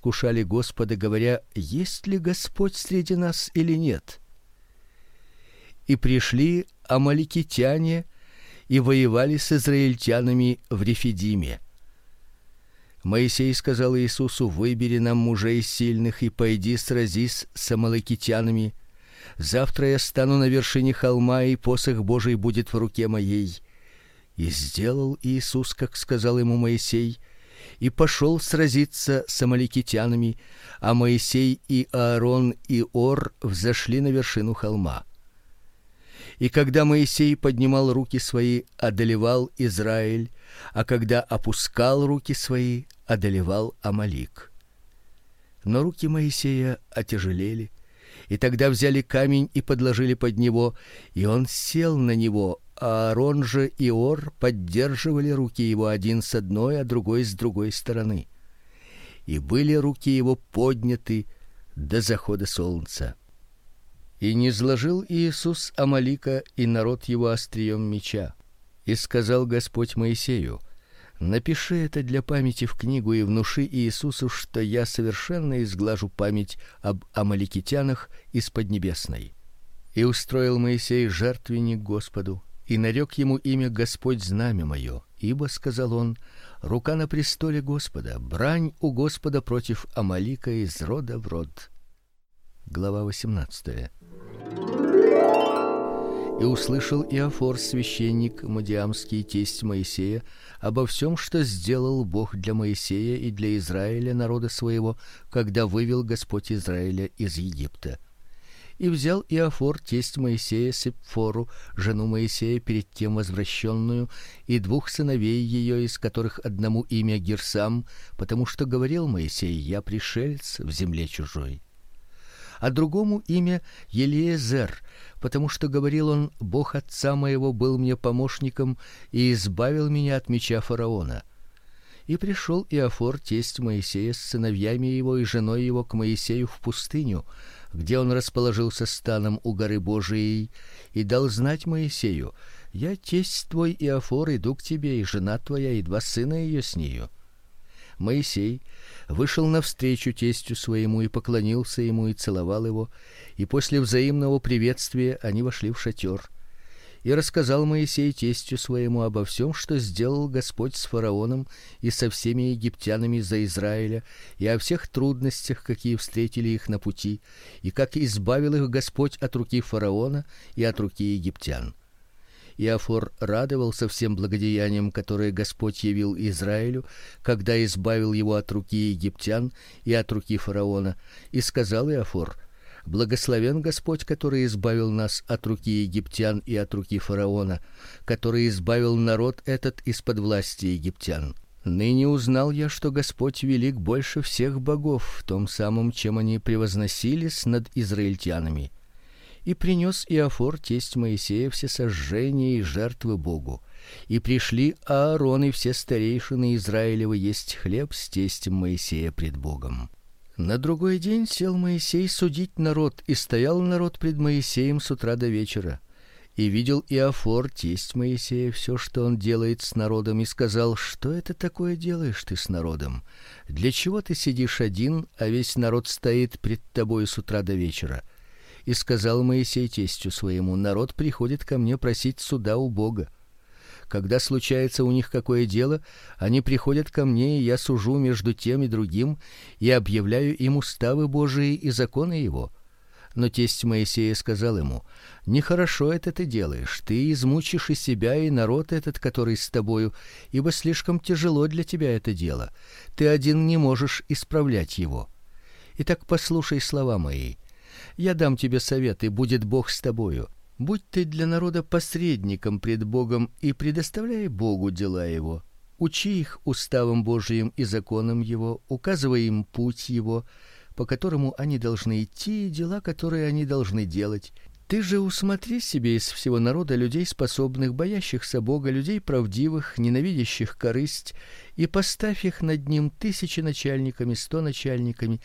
искушали Господа, говоря: есть ли Господь среди нас или нет? И пришли амаликитяне и воевали с израильтянами в Рефидиме. Моисей сказал Иисусу: выбери нам мужей сильных и пойди сразись с амаликитянами. Завтра я стану на вершине холма, и посох Божий будет в руке моей. И сделал Иисус, как сказал ему Моисей, и пошел сразиться с амаликитянами, а Моисей и Аарон и Ор взошли на вершину холма. И когда Моисей поднимал руки свои, одолевал Израиль, а когда опускал руки свои, одолевал Амалик. Но руки Моисея отяжелели, и тогда взяли камень и подложили под него, и он сел на него, а Аарон же и Ор поддерживали руки его, один с одной, а другой с другой стороны. И были руки его подняты до захода солнца. И низложил Иисус Амалика и народ его острием меча. И сказал Господь Моисею: напиши это для памяти в книгу и внуши Иисусу, что я совершенно изглажу память об амаликитянах из поднебесной. И устроил Моисей жертвенник Господу, и нарек ему имя Господь знамя мое, ибо, сказал он, рука на престоле Господа, брань у Господа против Амалика из рода в род. Глава 18. И услышал Иофор, священник мадиамский, тесть Моисея, обо всем, что сделал Бог для Моисея и для Израиля, народа своего, когда вывел Господь Израиля из Египта. И взял Иофор, тесть Моисея, Сепфору, жену Моисея, перед тем возвращенную, и двух сыновей ее, из которых одному имя Герсам, потому что говорил Моисей: я пришелец в земле чужой, а другому имя Елиезер, потому что говорил он: Бог отца моего был мне помощником и избавил меня от меча фараона. И пришел Иофор, тесть Моисея, с сыновьями его и женой его к Моисею в пустыню, где он расположился станом у горы Божией, и дал знать Моисею: я тесть твой Иофор, иду к тебе, и жена твоя, и два сына ее с нею. Моисей вышел навстречу тестю своему и поклонился ему и целовал его, и после взаимного приветствия они вошли в шатер. И рассказал Моисей тестю своему обо всем, что сделал Господь с фараоном и со всеми египтянами за Израиля, и о всех трудностях, какие встретили их на пути, и как избавил их Господь от руки фараона и от руки египтян. Иофор радовался всем благодеяниям, которые Господь явил Израилю, когда избавил его от руки египтян и от руки фараона, и сказал Иофор: благословен Господь, который избавил нас от руки египтян и от руки фараона, который избавил народ этот из-под власти египтян. Ныне узнал я, что Господь велик больше всех богов, в том самом, чем они превозносились над израильтянами. И принес Иофор, тесть Моисея, все сожжения и жертвы Богу. И пришли Аарон и все старейшины Израилевы есть хлеб с тестем Моисея пред Богом. На другой день сел Моисей судить народ, и стоял народ пред Моисеем с утра до вечера. И видел Иофор, тесть Моисея, все, что он делает с народом, и сказал: что это такое делаешь ты с народом? Для чего ты сидишь один, а весь народ стоит пред тобой с утра до вечера? И сказал Моисей тестю своему: народ приходит ко мне просить суда у Бога. Когда случается у них какое дело, они приходят ко мне, и я сужу между тем и другим, и объявляю им уставы Божии и законы его. Но тесть Моисея сказал ему: нехорошо это ты делаешь, ты измучишь и себя, и народ этот, который с тобою, ибо слишком тяжело для тебя это дело. Ты один не можешь исправлять его. Итак, послушай слова мои. Я дам тебе совет, и будет Бог с тобою. Будь ты для народа посредником пред Богом и предоставляй Богу дела его. Учи их уставам Божиим и законам его, указывай им путь его, по которому они должны идти, и дела, которые они должны делать. Ты же усмотри себе из всего народа людей способных, боящихся Бога, людей правдивых, ненавидящих корысть, и поставь их над ним 1000 начальниками, 100 начальниками,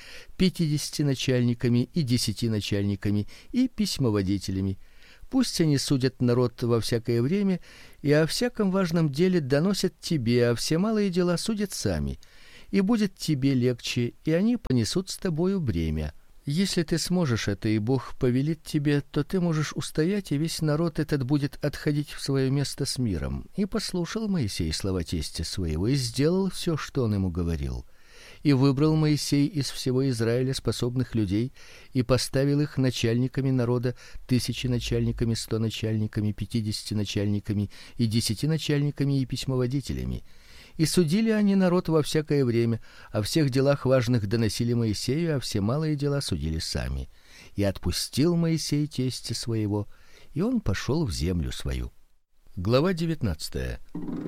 50 начальниками и 10 начальниками и письмоводителями. Пусть они судят народ во всякое время и о всяком важном деле доносят тебе, а все малые дела судят сами. и будет тебе легче, и они понесут с тобою бремя. Если ты сможешь это, и Бог повелит тебе, то ты можешь устоять, и весь народ этот будет отходить в свое место с миром. И послушал Моисей слова тестя своего и сделал все, что он ему говорил. И выбрал Моисей из всего Израиля способных людей и поставил их начальниками народа, 1000 начальниками, 100 начальниками, 50 начальниками и 10 начальниками и письмоводителями. И судили они народ во всякое время, о всех делах важных доносили Моисею, а все малые дела судили сами. И отпустил Моисей тестя своего, и он пошел в землю свою. Глава 19.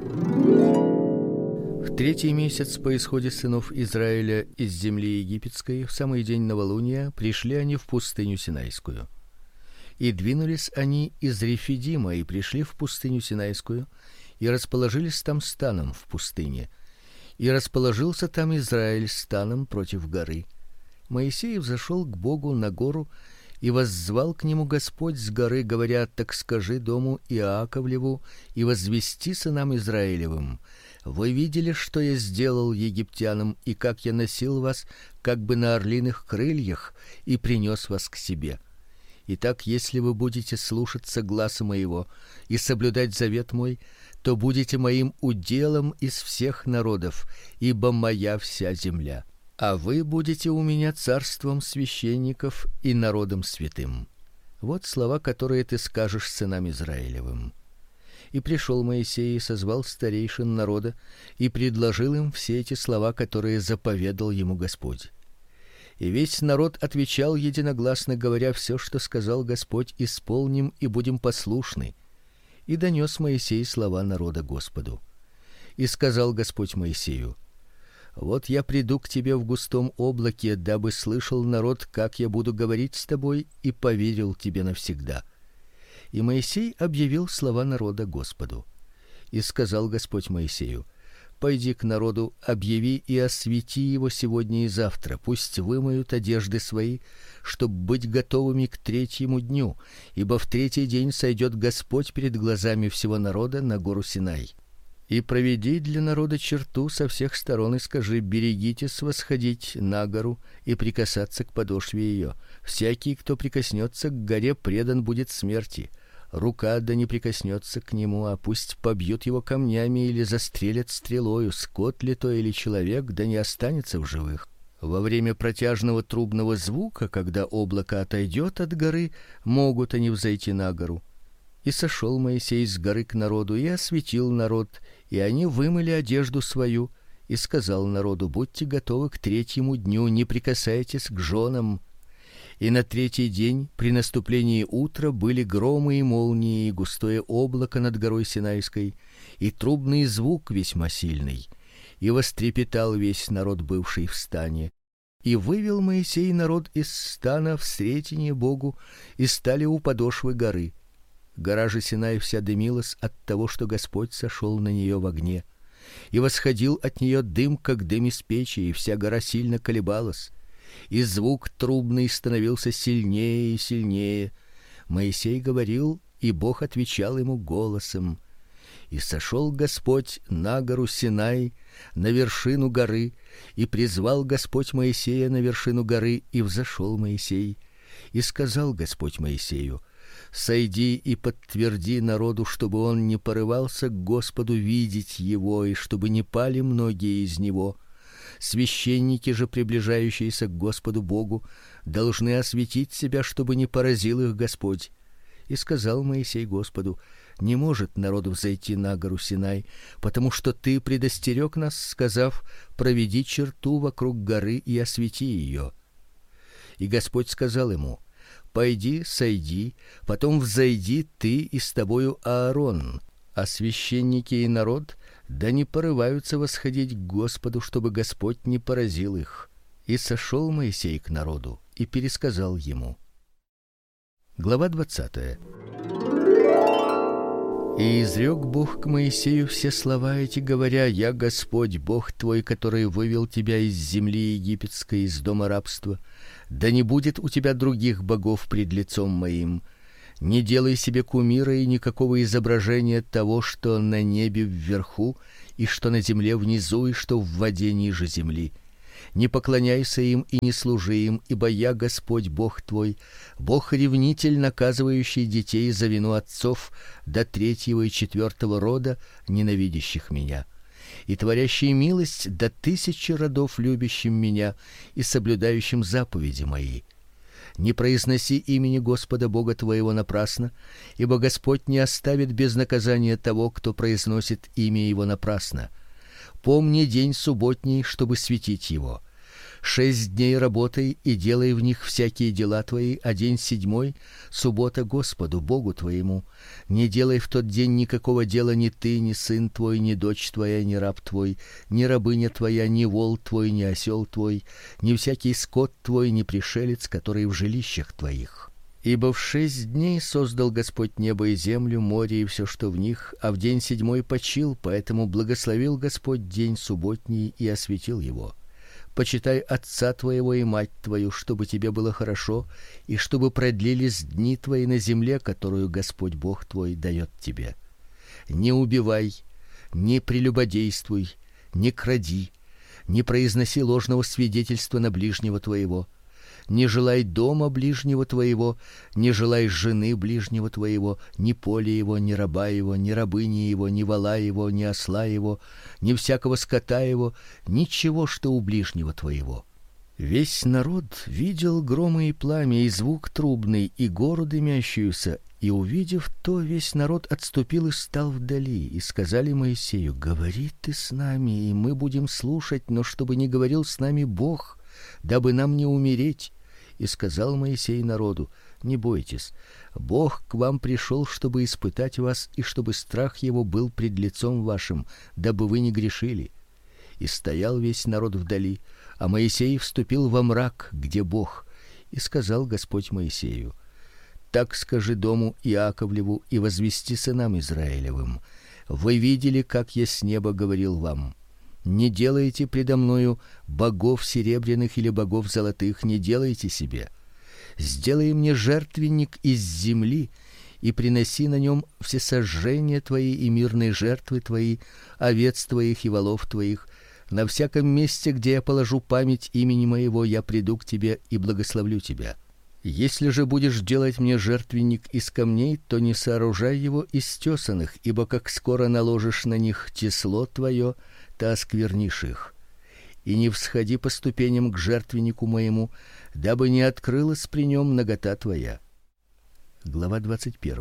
В 3-й месяц по исходе сынов Израиля из земли египетской, в самый день новолуния, пришли они в пустыню Синайскую. И двинулись они из Рефидима и пришли в пустыню Синайскую, и расположились там станом в пустыне. И расположился там Израиль станом против горы. Моисей взошел к Богу на гору, и воззвал к нему Господь с горы, говоря: так скажи дому Иаковлеву и возвести сынам Израилевым: вы видели, что я сделал египтянам, и как я носил вас как бы на орлиных крыльях и принес вас к себе. Итак, если вы будете слушаться гласа моего и соблюдать завет мой, то будете моим уделом из всех народов, ибо моя вся земля. А вы будете у меня царством священников и народом святым. Вот слова, которые ты скажешь сынам Израилевым. И пришел Моисей и созвал старейшин народа и предложил им все эти слова, которые заповедал ему Господь. И весь народ отвечал единогласно, говоря: все, что сказал Господь, исполним и будем послушны. И донес Моисей слова народа Господу. И сказал Господь Моисею: вот я приду к тебе в густом облаке, дабы слышал народ, как я буду говорить с тобой, и поверил тебе навсегда. И Моисей объявил слова народа Господу. И сказал Господь Моисею: пойди к народу, объяви и освети его сегодня и завтра, пусть вымоют одежды свои, чтоб быть готовыми к 3-му дню, ибо в 3-й день сойдет Господь перед глазами всего народа на гору Синай. И проведи для народа черту со всех сторон и скажи: берегитесь восходить на гору и прикасаться к подошве ее. Всякий, кто прикоснется к горе, предан будет смерти. Рука да не прикоснется к нему, а пусть побьют его камнями или застрелят стрелою, скот ли то или человек, да не останется в живых. Во время протяжного трубного звука, когда облако отойдет от горы, могут они взойти на гору. И сошел Моисей с горы к народу и осветил народ, и они вымыли одежду свою, и сказал народу: будьте готовы к 3-му дню, не прикасайтесь к женам. И на 3-й день при наступлении утра были громы и молнии, и густое облако над горой Синайской, и трубный звук весьма сильный. И вострепетал весь народ, бывший в стане. И вывел Моисей народ из стана в сретение Богу, и стали у подошвы горы. Гора же Синай вся дымилась от того, что Господь сошел на нее в огне. И восходил от нее дым, как дым из печи, и вся гора сильно колебалась. И звук трубный становился сильнее и сильнее. Моисей говорил, и Бог отвечал ему голосом. И сошел Господь на гору Синай, на вершину горы, и призвал Господь Моисея на вершину горы, и взошел Моисей. И сказал Господь Моисею: сойди и подтверди народу, чтобы он не порывался к Господу видеть его, и чтобы не пали многие из него. Священники же, приближающиеся к Господу Богу, должны осветить себя, чтобы не поразил их Господь. И сказал Моисей Господу: не может народу взойти на гору Синай, потому что ты предостерег нас, сказав: проведи черту вокруг горы и освети ее. И Господь сказал ему: пойди, сойди, потом взойди ты и с тобою Аарон, а священники и народ да не порываются восходить к Господу, чтобы Господь не поразил их. И сошел Моисей к народу и пересказал ему. Глава 20. И изрек Бог к Моисею все слова эти, говоря: я Господь, Бог твой, который вывел тебя из земли египетской, из дома рабства. Да не будет у тебя других богов пред лицом моим. Не делай себе кумира и никакого изображения того, что на небе вверху, и что на земле внизу, и что в воде ниже земли. Не поклоняйся им и не служи им, ибо я Господь Бог твой, Бог-ревнитель, наказывающий детей за вину отцов до 3-го и 4-го рода, ненавидящих меня, и творящий милость до 1000 родов любящим меня и соблюдающим заповеди мои. Не произноси имени Господа Бога твоего напрасно, ибо Господь не оставит без наказания того, кто произносит имя его напрасно. Помни день субботний, чтобы светить его. 6 дней работай и делай в них всякие дела твои, а день 7 суббота Господу Богу твоему. Не делай в тот день никакого дела ни ты, ни сын твой, ни дочь твоя, ни раб твой, ни рабыня твоя, ни вол твой, ни осел твой, ни всякий скот твой, ни пришелец, который в жилищах твоих. Ибо в 6 дней создал Господь небо и землю, море и все, что в них, а в день 7 почил, поэтому благословил Господь день субботний и осветил его. Почитай отца твоего и мать твою, чтобы тебе было хорошо, и чтобы продлились дни твои на земле, которую Господь Бог твой дает тебе. Не убивай, не прелюбодействуй, не кради, не произноси ложного свидетельства на ближнего твоего. Не желай дома ближнего твоего, не желай жены ближнего твоего, ни поля его, ни раба его, ни рабыни его, ни вола его, ни осла его, ни всякого скота его, ничего, что у ближнего твоего. Весь народ видел громы и пламя, и звук трубный, и гору дымящуюся, и увидев то, весь народ отступил и стал вдали, и сказали Моисею: говори ты с нами, и мы будем слушать, но чтобы не говорил с нами Бог, дабы нам не умереть. И сказал Моисей народу: не бойтесь, Бог к вам пришел, чтобы испытать вас, и чтобы страх его был пред лицом вашим, дабы вы не грешили. И стоял весь народ вдали, а Моисей вступил во мрак, где Бог. И сказал Господь Моисею: так скажи дому Иаковлеву и возвести сынам Израилевым: вы видели, как я с неба говорил вам. Не делайте предо мною богов серебряных или богов золотых, не делайте себе. Сделай мне жертвенник из земли и приноси на нем всесожжения твои и мирные жертвы твои, овец твоих и волов твоих. На всяком месте, где я положу память имени моего, я приду к тебе и благословлю тебя. Если же будешь делать мне жертвенник из камней, то не сооружай его из тесаных, ибо как скоро наложишь на них тесло твое, то осквернишь их. И не всходи по ступеням к жертвеннику моему, дабы не открылась при нем нагота твоя. Глава 21.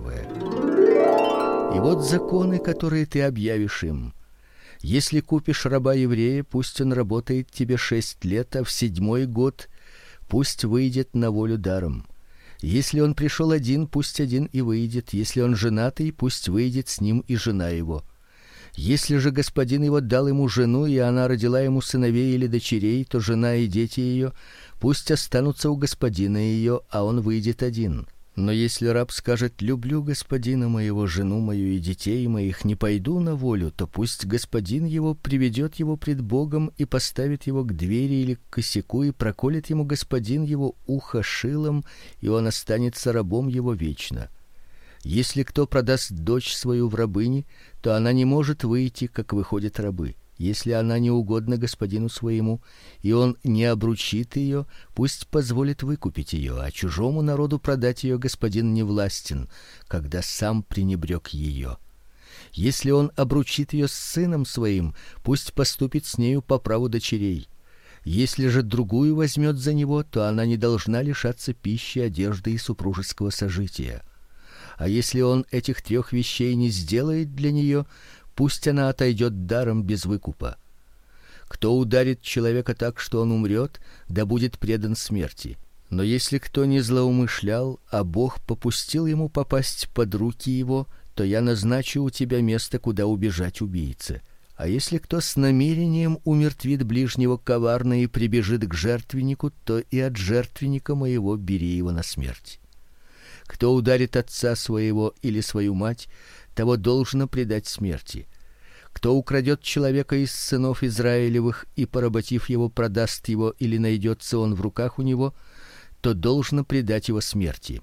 И вот законы, которые ты объявишь им. Если купишь раба еврея, пусть он работает тебе 6 лет, а в 7-й год пусть выйдет на волю даром. Если он пришел один, пусть один и выйдет. Если он женатый, пусть выйдет с ним и жена его. Если же господин его дал ему жену, и она родила ему сыновей или дочерей, то жена и дети ее пусть останутся у господина ее, а он выйдет один. Но если раб скажет: люблю господина моего, жену мою и детей моих, не пойду на волю, то пусть господин его приведет его пред Богом и поставит его к двери или к косяку, и проколет ему господин его ухо шилом, и он останется рабом его вечно. Если кто продаст дочь свою в рабыни, то она не может выйти, как выходят рабы. Если она не угодна господину своему, и он не обручит ее, пусть позволит выкупить ее, а чужому народу продать ее господин не властен, когда сам пренебрег ее. Если он обручит ее с сыном своим, пусть поступит с нею по праву дочерей. Если же другую возьмет за него, то она не должна лишаться пищи, одежды и супружеского сожития. А если он этих 3 вещей не сделает для нее, пусть она отойдет даром без выкупа. Кто ударит человека так, что он умрет, да будет предан смерти. Но если кто не злоумышлял, а Бог попустил ему попасть под руки его, то я назначу у тебя место, куда убежать убийце. А если кто с намерением умертвит ближнего коварно и прибежит к жертвеннику, то и от жертвенника моего бери его на смерть. Кто ударит отца своего или свою мать, того должно предать смерти. Кто украдет человека из сынов Израилевых и, поработив его, продаст его или найдется он в руках у него, то должно предать его смерти.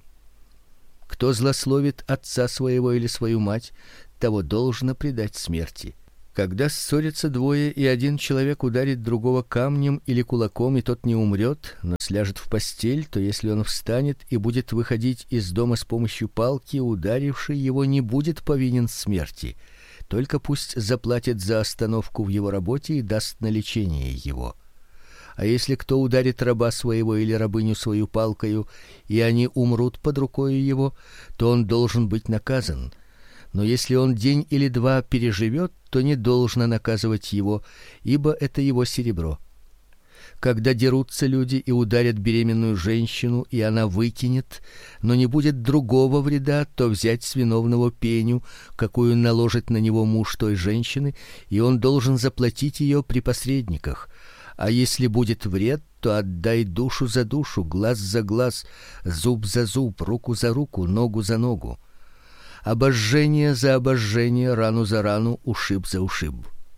Кто злословит отца своего или свою мать, того должно предать смерти. Когда ссорятся двое, и один человек ударит другого камнем или кулаком, и тот не умрет, но сляжет в постель, то если он встанет и будет выходить из дома с помощью палки, ударивший его не будет повинен смерти. Только пусть заплатит за остановку в его работе и даст на лечение его. А если кто ударит раба своего или рабыню свою палкою, и они умрут под рукою его, то он должен быть наказан. Но если он день или два переживет, то не должно наказывать его, ибо это его серебро. Когда дерутся люди и ударят беременную женщину, и она выкинет, но не будет другого вреда, то взять с виновного пеню, какую наложит на него муж той женщины, и он должен заплатить ее при посредниках. А если будет вред, то отдай душу за душу, глаз за глаз, зуб за зуб, руку за руку, ногу за ногу. Обожжение за обожжение, рану за рану, ушиб за ушиб.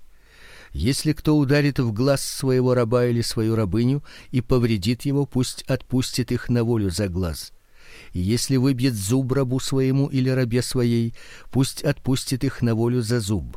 Если кто ударит в глаз своего раба или свою рабыню и повредит его, пусть отпустит их на волю за глаз. И если выбьет зуб рабу своему или рабе своей, пусть отпустит их на волю за зуб.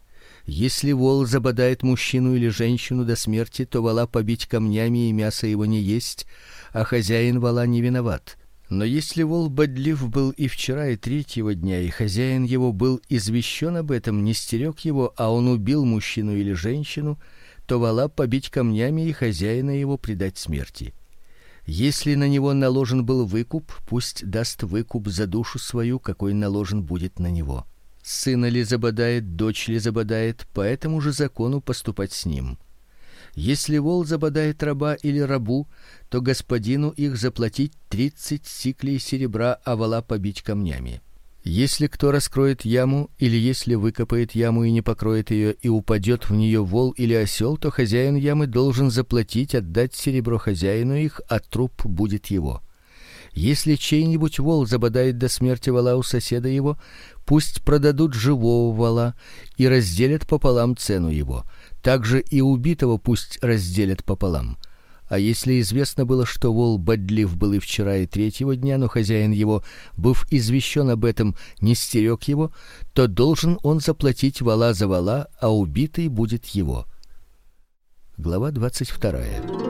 Если вол забодает мужчину или женщину до смерти, то вола побить камнями и мясо его не есть, а хозяин вола не виноват. Но если вол бодлив был и вчера, и третьего дня, и хозяин его был извещен об этом, не стерег его, а он убил мужчину или женщину, то вола побить камнями и хозяина его предать смерти. Если на него наложен был выкуп, пусть даст выкуп за душу свою, какой наложен будет на него. Сына ли забодает, дочь ли забодает, по этому же закону поступать с ним. Если вол забодает раба или рабу, то господину их заплатить 30 сиклей серебра, а вола побить камнями. Если кто раскроет яму, или если выкопает яму и не покроет ее, и упадет в нее вол или осел, то хозяин ямы должен заплатить, отдать серебро хозяину их, а труп будет его. Если чей-нибудь вол забодает до смерти вола у соседа его, пусть продадут живого вола и разделят пополам цену его. Также и убитого пусть разделят пополам. А если известно было, что вол бодлив был и вчера, и третьего дня, но хозяин его, быв извещен об этом, не стерег его, то должен он заплатить вола за вола, а убитый будет его. Глава 22.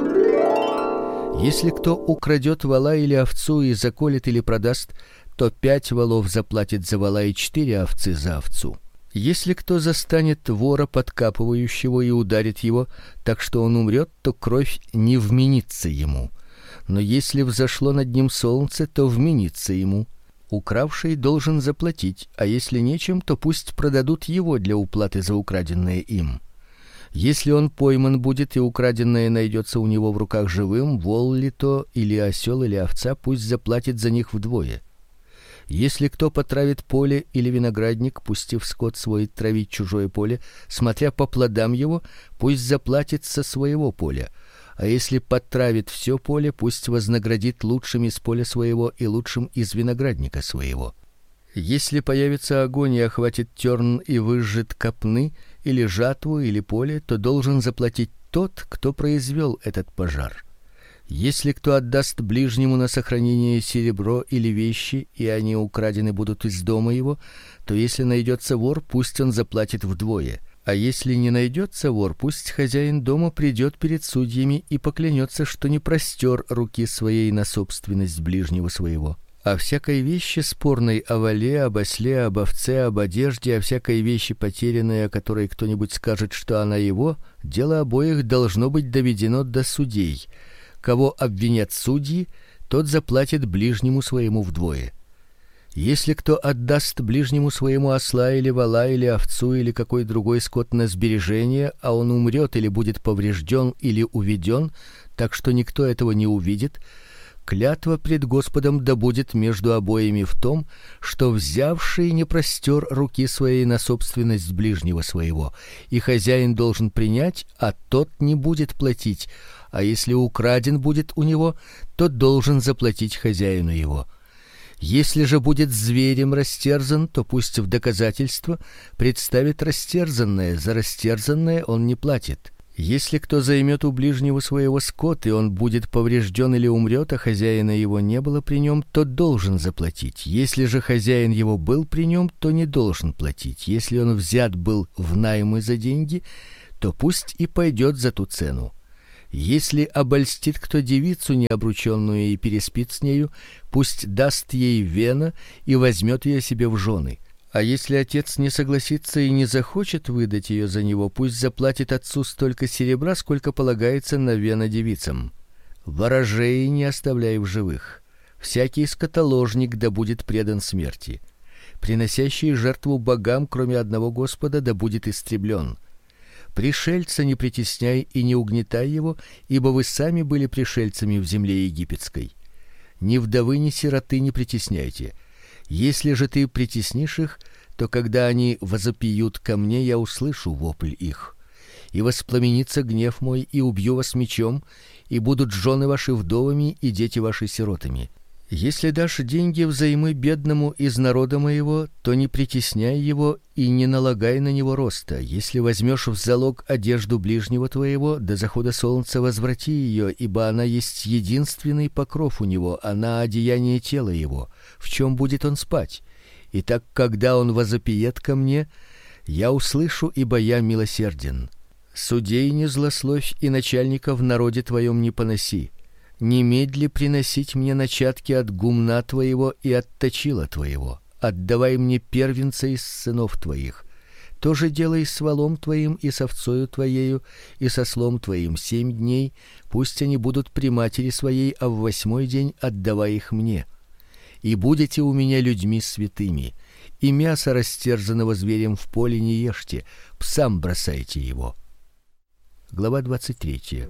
Если кто украдет вола или овцу и заколет или продаст, то 5 волов заплатит за вола и 4 овцы за овцу. Если кто застанет вора подкапывающего и ударит его, так что он умрет, то кровь не вменится ему. Но если взошло над ним солнце, то вменится ему. Укравший должен заплатить, а если нечем, то пусть продадут его для уплаты за украденное им. Если он пойман будет и украденное найдется у него в руках живым, вол ли то или осел или овца, пусть заплатит за них вдвое. Если кто потравит поле или виноградник, пустив скот свой травить чужое поле, смотря по плодам его, пусть заплатит со своего поля. А если потравит все поле, пусть вознаградит лучшим из поля своего и лучшим из виноградника своего. Если появится огонь и охватит терн и выжжет копны, или жатву, или поле, то должен заплатить тот, кто произвел этот пожар. Если кто отдаст ближнему на сохранение серебро или вещи, и они украдены будут из дома его, то если найдется вор, пусть он заплатит вдвое. А если не найдется вор, пусть хозяин дома придет перед судьями и поклянется, что не простер руки своей на собственность ближнего своего. О всякой вещи спорной, о воле, об осле, об овце, об одежде, о всякой вещи потерянной, о которой кто-нибудь скажет, что она его, дело обоих должно быть доведено до судей. Кого обвинят судьи, тот заплатит ближнему своему вдвое. Если кто отдаст ближнему своему осла или вола или овцу или какой другой скот на сбережение, а он умрет или будет поврежден или уведен, так что никто этого не увидит, клятва пред Господом да будет между обоими в том, что взявший не простер руки своей на собственность ближнего своего, и хозяин должен принять, а тот не будет платить, а если украден будет у него, то должен заплатить хозяину его. Если же будет зверем растерзан, то пусть в доказательство представит растерзанное, за растерзанное он не платит. Если кто займет у ближнего своего скот, и он будет поврежден или умрет, а хозяина его не было при нем, то должен заплатить. Если же хозяин его был при нем, то не должен платить. Если он взят был в найм за деньги, то пусть и пойдет за ту цену. Если обольстит кто девицу необрученную и переспит с нею, пусть даст ей вена и возьмет ее себе в жены. А если отец не согласится и не захочет выдать ее за него, пусть заплатит отцу столько серебра, сколько полагается на вена девицам. Ворожей не оставляй в живых. Всякий скотоложник да будет предан смерти. Приносящий жертву богам, кроме одного Господа, да будет истреблен. Пришельца не притесняй и не угнетай его, ибо вы сами были пришельцами в земле египетской. Ни вдовы, ни сироты не притесняйте. Если же ты притеснишь их, то когда они возопьют ко мне, я услышу вопль их. И воспламенится гнев мой, и убью вас мечом, и будут жены ваши вдовами, и дети ваши сиротами. Если дашь деньги взаймы бедному из народа моего, то не притесняй его и не налагай на него роста. Если возьмешь в залог одежду ближнего твоего, до захода солнца возврати ее, ибо она есть единственный покров у него, она одеяние тела его. В чем будет он спать? Итак, когда он возопиет ко мне, я услышу, ибо я милосерден. Судей не злословь и начальника в народе твоем не поноси. Немедли приносить мне начатки от гумна твоего и от точила твоего. Отдавай мне первенца из сынов твоих. То же делай с волом твоим и с овцою твоею и со ослом твоим 7 дней, пусть они будут при матери своей, а в 8-й день отдавай их мне. И будете у меня людьми святыми. И мясо растерзанного зверем в поле не ешьте, псам бросайте его. Глава 23.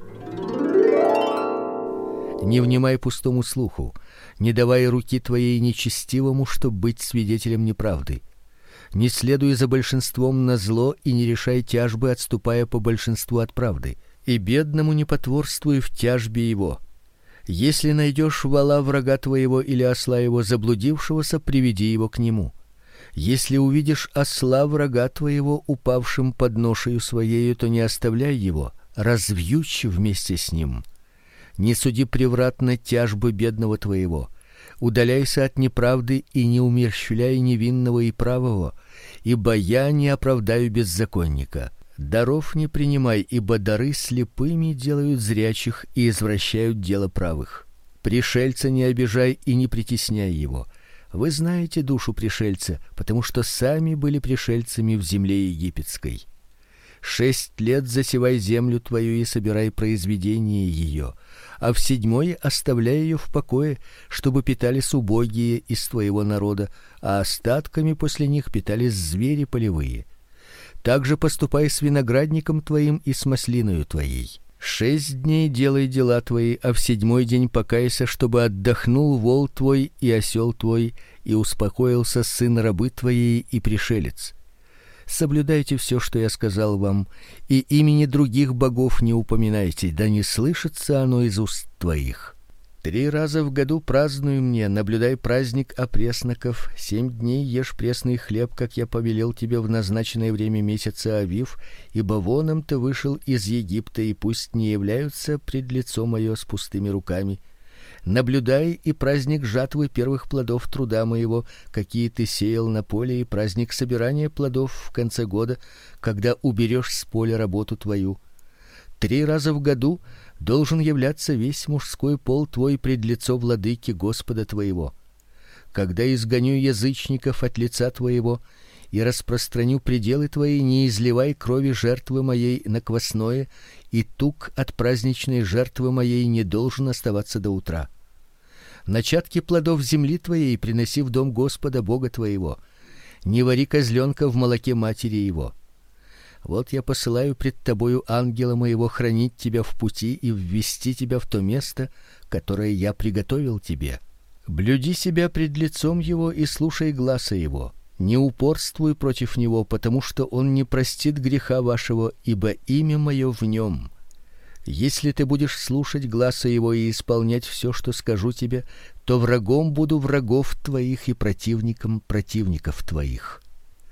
Не внимай пустому слуху, не давай руки твоей нечестивому, чтоб быть свидетелем неправды. Не следуй за большинством на зло и не решай тяжбы, отступая по большинству от правды. И бедному не потворствуй в тяжбе его. Если найдешь вола врага твоего или осла его заблудившегося, приведи его к нему. Если увидишь осла врага твоего упавшим под ношею своею, то не оставляй его, развьючь вместе с ним. Не суди превратно тяжбы бедного твоего. Удаляйся от неправды и не умерщвляй невинного и правого, ибо я не оправдаю беззаконника. Даров не принимай, ибо дары слепыми делают зрячих и извращают дело правых. Пришельца не обижай и не притесняй его. Вы знаете душу пришельца, потому что сами были пришельцами в земле египетской. 6 лет засевай землю твою и собирай произведение ее, а в 7-й оставляй ее в покое, чтобы питались убогие из твоего народа, а остатками после них питались звери полевые. Также поступай с виноградником твоим и с маслиною твоей. 6 дней делай дела твои, а в 7-й день покайся, чтобы отдохнул вол твой и осел твой, и успокоился сын рабы твоей и пришелец. Соблюдайте все, что я сказал вам, и имени других богов не упоминайте, да не слышится оно из уст твоих. 3 раза в году празднуй мне, наблюдай праздник опресноков. 7 дней ешь пресный хлеб, как я повелел тебе в назначенное время месяца Авив, ибо воном ты вышел из Египта, и пусть не являются пред лицо мое с пустыми руками. Наблюдай и праздник жатвы первых плодов труда моего, какие ты сеял на поле, и праздник собирания плодов в конце года, когда уберешь с поля работу твою. 3 раза в году должен являться весь мужской пол твой пред лицо владыки Господа твоего. Когда изгоню язычников от лица твоего и распространю пределы твои, не изливай крови жертвы моей на квасное, и тук от праздничной жертвы моей не должен оставаться до утра. Начатки плодов земли твоей приноси в дом Господа Бога твоего. Не вари козленка в молоке матери его. Вот я посылаю пред тобою ангела моего хранить тебя в пути и ввести тебя в то место, которое я приготовил тебе. Блюди себя пред лицом его и слушай гласа его. Не упорствуй против него, потому что он не простит греха вашего, ибо имя мое в нем. Если ты будешь слушать гласа его и исполнять все, что скажу тебе, то врагом буду врагов твоих и противником противников твоих.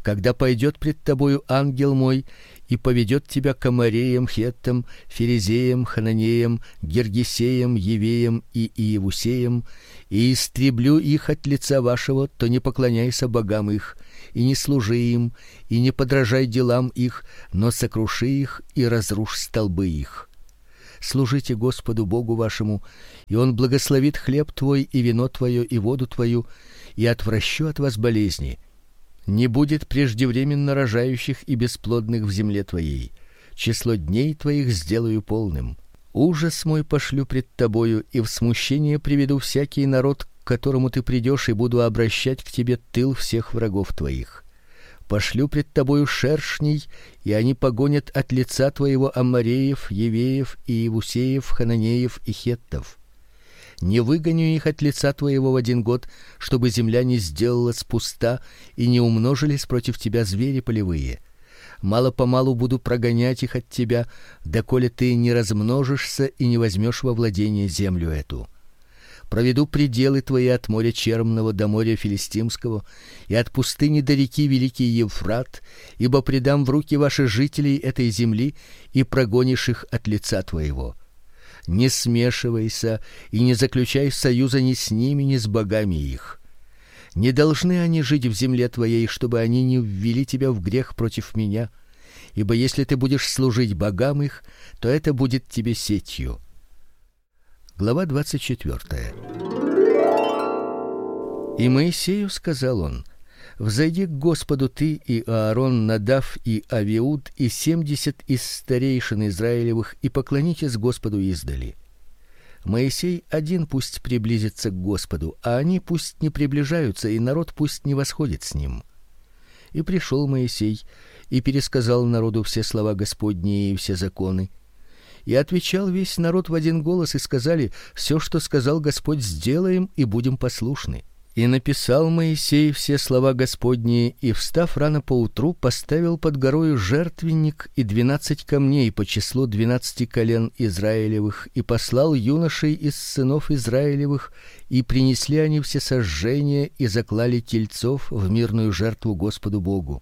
когда пойдет пред тобою ангел мой и поведет тебя к Амореям, Хеттам, Ферезеям, Хананеям, Гергесеям, Евеям и Иевусеям, и истреблю их от лица вашего, то не поклоняйся богам их, и не служи им, и не подражай делам их, но сокруши их и разрушь столбы их. Служите Господу Богу вашему, и Он благословит хлеб твой и вино твое и воду твою, и отвращу от вас болезни. Не будет преждевременно рожающих и бесплодных в земле твоей. Число дней твоих сделаю полным. Ужас мой пошлю пред тобою, и в смущение приведу всякий народ, к которому ты придешь, и буду обращать к тебе тыл всех врагов твоих. Пошлю пред тобою шершней, и они погонят от лица твоего Амореев, Евеев и Иевусеев, Хананеев и Хеттов. Не выгоню их от лица твоего в один год, чтобы земля не сделалась пуста и не умножились против тебя звери полевые. Мало-помалу буду прогонять их от тебя, доколе ты не размножишься и не возьмешь во владение землю эту. Проведу пределы твои от моря Чермного до моря Филистимского и от пустыни до реки великий Евфрат, ибо предам в руки ваши жителей этой земли и прогонишь их от лица твоего. Не смешивайся и не заключай союза ни с ними, ни с богами их. Не должны они жить в земле твоей, чтобы они не ввели тебя в грех против меня, ибо если ты будешь служить богам их, то это будет тебе сетью. Глава 24. И Моисею сказал он: взойди к Господу ты и Аарон, Надав и Авиуд и 70 из старейшин Израилевых, и поклонитесь Господу издали. Моисей один пусть приблизится к Господу, а они пусть не приближаются, и народ пусть не восходит с ним. И пришел Моисей и пересказал народу все слова Господни и все законы. И отвечал весь народ в один голос, и сказали: все, что сказал Господь, сделаем и будем послушны. И написал Моисей все слова Господни, и, встав рано поутру, поставил под горою жертвенник и 12 камней по числу 12 колен Израилевых, и послал юношей из сынов Израилевых, и принесли они все сожжения и заклали тельцов в мирную жертву Господу Богу.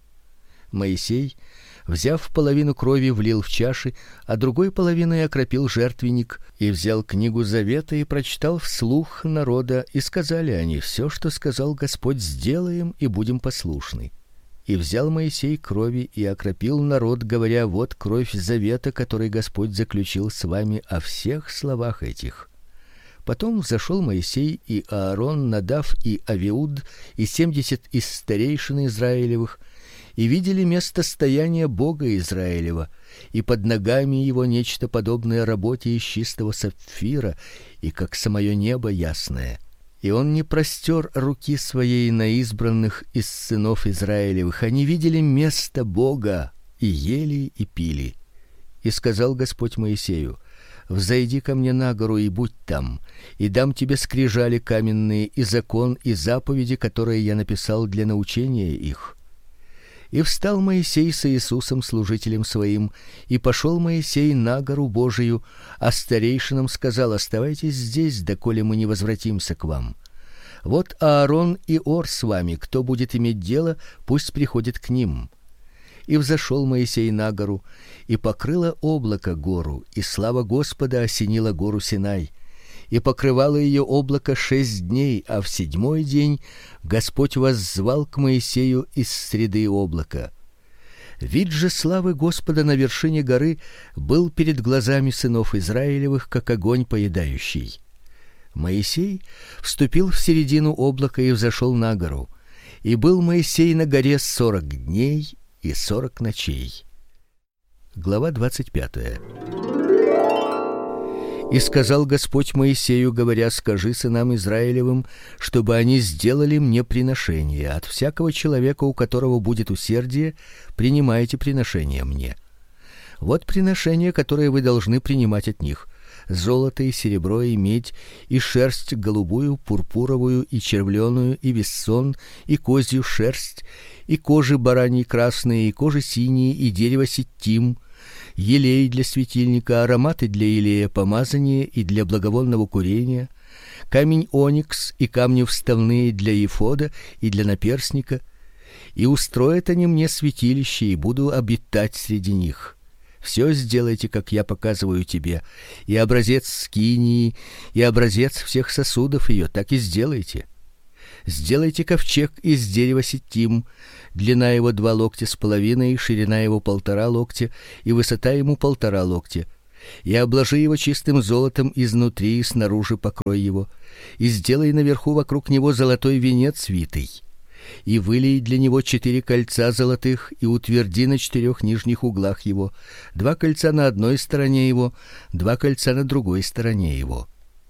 Моисей, взяв половину крови, влил в чаши, а другой половиной окропил жертвенник, и взял книгу завета и прочитал вслух народа, и сказали они: все, что сказал Господь, сделаем и будем послушны. И взял Моисей крови и окропил народ, говоря: вот кровь завета, который Господь заключил с вами о всех словах этих. Потом взошел Моисей и Аарон, Надав и Авиуд и 70 из старейшин Израилевых, и видели место стояния Бога Израилева, и под ногами его нечто подобное работе из чистого сапфира, и как самое небо ясное. И он не простер руки своей на избранных из сынов Израилевых, они видели место Бога, и ели и пили. И сказал Господь Моисею: взойди ко мне на гору и будь там, и дам тебе скрижали каменные и закон и заповеди, которые я написал для научения их. И встал Моисей с Иисусом служителем своим, и пошел Моисей на гору Божию, а старейшинам сказал: оставайтесь здесь, доколе мы не возвратимся к вам. Вот Аарон и Ор с вами, кто будет иметь дело, пусть приходит к ним. И взошел Моисей на гору, и покрыло облако гору, и слава Господа осенила гору Синай. И покрывало ее облако 6 дней, а в 7-й день Господь воззвал к Моисею из среды облака. Вид же славы Господа на вершине горы был перед глазами сынов Израилевых, как огонь поедающий. Моисей вступил в середину облака и взошел на гору. И был Моисей на горе 40 дней и 40 ночей. Глава 25. И сказал Господь Моисею, говоря: скажи сынам Израилевым, чтобы они сделали мне приношение. От всякого человека, у которого будет усердие, принимайте приношение мне. Вот приношение, которое вы должны принимать от них: золото и серебро и медь, и шерсть голубую, пурпуровую и червленую, и вессон, и козью шерсть, и кожи бараньи красные, и кожи синие, и дерево ситтим, елей для светильника, ароматы для елея, помазание и для благовонного курения, камень оникс и камни вставные для эфода и для наперстника, И устроят они мне святилище, и буду обитать среди них. Все сделайте, как я показываю тебе, и образец скинии, и образец всех сосудов ее, так и сделайте. Сделайте ковчег из дерева ситим, длина его 2 локтя с половиной, ширина его 1,5 локтя, и высота ему 1,5 локтя. И обложи его чистым золотом изнутри и снаружи покрой его, и сделай наверху вокруг него золотой венец витый. И вылей для него 4 кольца золотых, и утверди на 4 нижних углах его: 2 кольца на одной стороне его, 2 кольца на другой стороне его.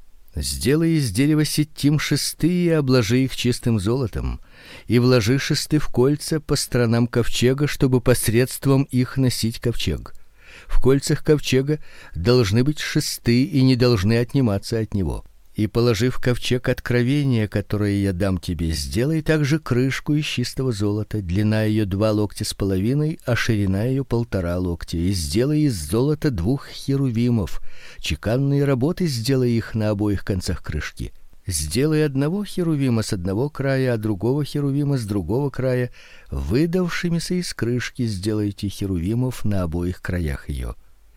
Сделай из дерева ситим шесты и обложи их чистым золотом, и вложи шесты в кольца по сторонам ковчега, чтобы посредством их носить ковчег. В кольцах ковчега должны быть шесты и не должны отниматься от него. И положи в ковчег откровение, которое я дам тебе, сделай также крышку из чистого золота, длина ее 2 локтя с половиной, а ширина ее 1,5 локтя, и сделай из золота 2 херувимов. Чеканные работы сделай их на обоих концах крышки. Сделай одного херувима с одного края, а другого херувима с другого края. Выдавшимися из крышки сделайте херувимов на обоих краях ее.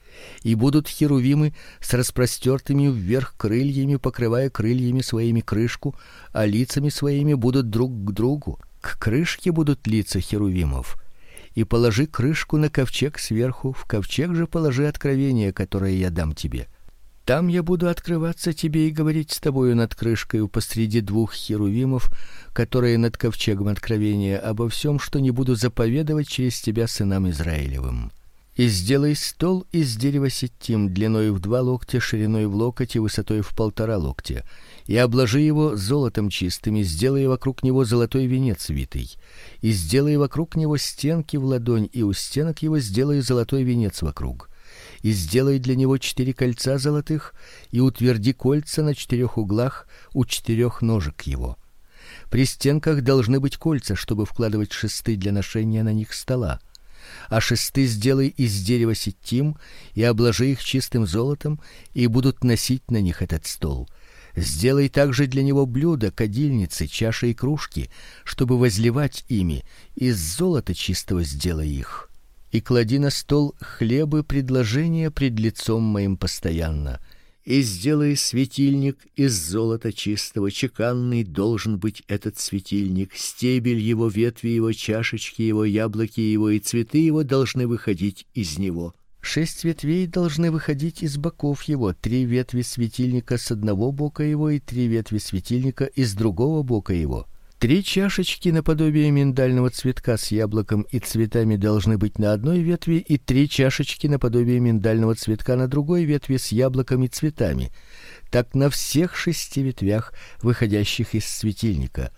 И будут херувимы с распростертыми вверх крыльями, покрывая крыльями своими крышку, а лицами своими будут друг к другу. К крышке будут лица херувимов. И положи крышку на ковчег сверху, в ковчег же положи откровение, которое я дам тебе. Там я буду открываться тебе и говорить с тобою над крышкою посреди 2 херувимов, которые над ковчегом откровения, обо всем, что не буду заповедовать через тебя сынам Израилевым. И сделай стол из дерева ситим, длиной в 2 локтя, шириной в локоть и высотой в 1,5 локтя, и обложи его золотом чистым, и сделай вокруг него золотой венец витый, и сделай вокруг него стенки в ладонь, и у стенок его сделай золотой венец вокруг, и сделай для него 4 кольца золотых, и утверди кольца на 4 углах у 4 ножек его. При стенках должны быть кольца, чтобы вкладывать шесты для ношения на них стола. А шесты сделай из дерева ситим и обложи их чистым золотом, и будут носить на них этот стол. Сделай также для него блюда, кадильницы, чаши и кружки, чтобы возливать ими, из золота чистого сделай их. И клади на стол хлебы предложения пред лицом моим постоянно. И сделай светильник из золота чистого, чеканный должен быть этот светильник, стебель его, ветви его, чашечки его, яблоки его и цветы его должны выходить из него. 6 ветвей должны выходить из боков его, 3 ветви светильника с одного бока его и 3 ветви светильника из другого бока его. 3 чашечки наподобие миндального цветка с яблоком и цветами должны быть на одной ветви, и 3 чашечки наподобие миндального цветка на другой ветви с яблоком и цветами. Так на всех 6 ветвях, выходящих из светильника.